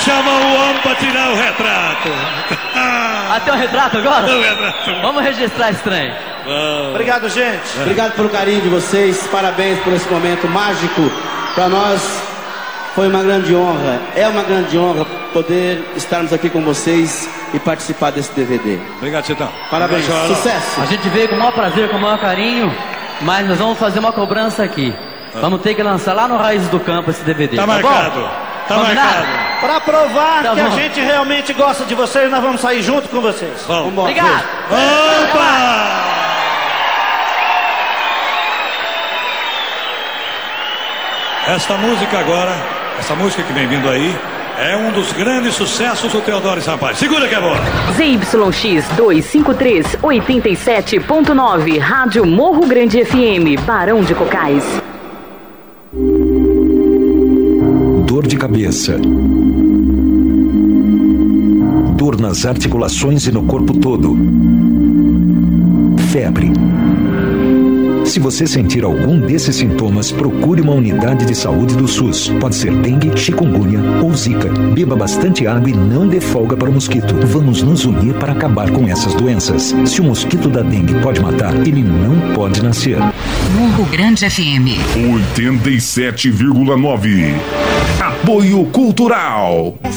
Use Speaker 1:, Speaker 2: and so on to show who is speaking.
Speaker 1: chamar o homem pra tirar o retrato.
Speaker 2: Até o retrato agora?
Speaker 1: O retrato.
Speaker 2: Vamos registrar esse trem.
Speaker 3: Obrigado, gente.
Speaker 4: Obrigado pelo carinho de vocês, parabéns por esse momento mágico. Para nós foi uma grande honra, é uma grande honra poder estarmos aqui com vocês e participar desse DVD.
Speaker 1: Obrigado, Titão.
Speaker 4: Parabéns, sucesso.
Speaker 2: A gente veio com o maior prazer, com o maior carinho, mas nós vamos fazer uma cobrança aqui. Vamos ter que lançar lá no Raízes do Campo esse DVD.
Speaker 1: Tá marcado. Tá marcado.
Speaker 3: Pra provar
Speaker 2: Tá
Speaker 3: que a
Speaker 2: bom.
Speaker 3: gente realmente gosta de vocês, nós vamos sair junto com vocês.
Speaker 1: Vamos.
Speaker 2: Obrigado.
Speaker 1: Opa! Esta música agora, essa música que vem vindo aí, é um dos grandes sucessos do Teodoro Sampaio. Segura que é boa.
Speaker 5: ZYX 253 87.9, Rádio Morro Grande FM, Barão de Cocais.
Speaker 6: Dor de cabeça. Dor nas articulações e no corpo todo. Febre. Se você sentir algum desses sintomas, procure uma unidade de saúde do SUS. Pode ser dengue, chikungunya ou zika. Beba bastante água e não dê folga para o mosquito. Vamos nos unir para acabar com essas doenças. Se o mosquito da dengue pode matar, ele não pode nascer.
Speaker 5: Morro Grande FM
Speaker 7: 87,9. Apoio Cultural.